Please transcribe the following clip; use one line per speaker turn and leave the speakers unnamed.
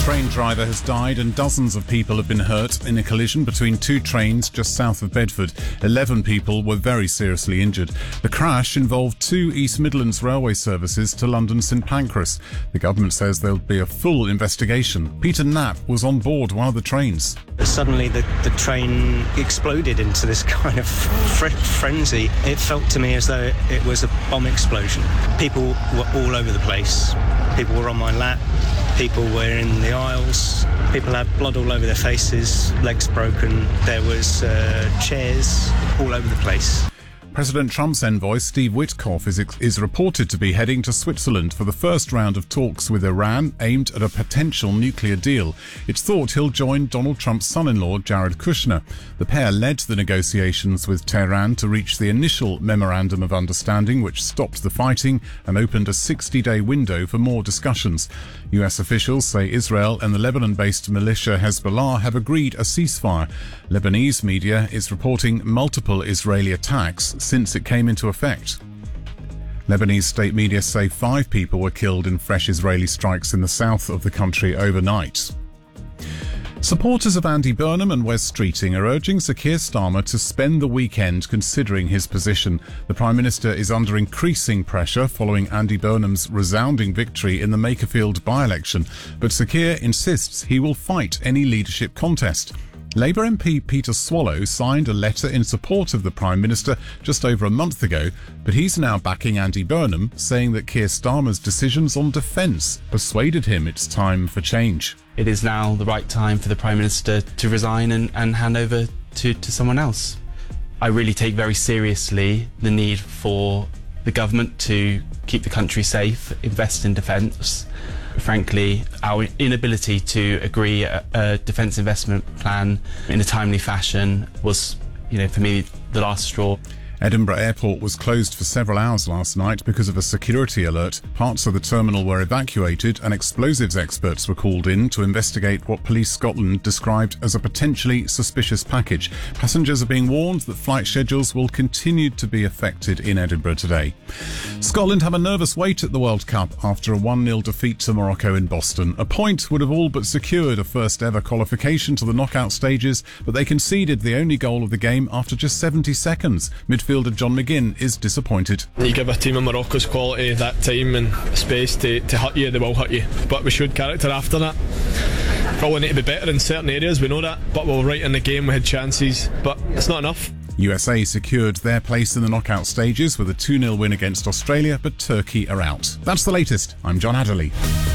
train driver has died and dozens of people have been hurt in a collision between two trains just south of Bedford. 11 people were very seriously injured. The crash involved two East Midlands railway services to London St Pancras. The government says there'll be a full investigation. Peter Knapp was on board one of the trains.
Suddenly the train exploded into this kind of frenzy. It felt to me as though it was a bomb explosion. People were all over the place. People were on my lap. People were in the aisles. People had blood all over their faces, legs broken. There was chairs all over the place.
President Trump's envoy, Steve Witkoff, is reported to be heading to Switzerland for the first round of talks with Iran aimed at a potential nuclear deal. It's thought he'll join Donald Trump's son-in-law, Jared Kushner. The pair led the negotiations with Tehran to reach the initial memorandum of understanding, which stopped the fighting and opened a 60-day window for more discussions. US officials say Israel and the Lebanon-based militia Hezbollah have agreed a ceasefire. Lebanese media is reporting multiple Israeli attacks since it came into effect. Lebanese state media say 5 people were killed in fresh Israeli strikes in the south of the country overnight. Supporters of Andy Burnham and Wes Streeting are urging Sir Keir Starmer to spend the weekend considering his position. The Prime Minister is under increasing pressure following Andy Burnham's resounding victory in the Makerfield by-election, but Sir Keir insists he will fight any leadership contest. Labour MP Peter Swallow signed a letter in support of the Prime Minister just over a month ago, but he's now backing Andy Burnham, saying that Keir Starmer's decisions on defence persuaded him it's time for change.
It is now the right time for the Prime Minister to resign and hand over to someone else. I really take very seriously the need for the government to keep the country safe, invest in defence. Frankly, our inability to agree a defence investment plan in a timely fashion was, for me, the last straw.
Edinburgh Airport was closed for several hours last night because of a security alert. Parts of the terminal were evacuated and explosives experts were called in to investigate what Police Scotland described as a potentially suspicious package. Passengers are being warned that flight schedules will continue to be affected in Edinburgh today. Scotland have a nervous wait at the World Cup after a 1-0 defeat to Morocco in Boston. A point would have all but secured a first-ever qualification to the knockout stages, but they conceded the only goal of the game after just 70 seconds. Midfielder John McGinn is disappointed.
You give a team of Morocco's quality that time and space to hurt you, they will hurt you. But we showed character after that. Probably need to be better in certain areas, we know that, but we were right in the game, we had chances, but it's not enough.
USA secured their place in the knockout stages with a 2-0 win against Australia, but Turkey are out. That's the latest. I'm John Adderley.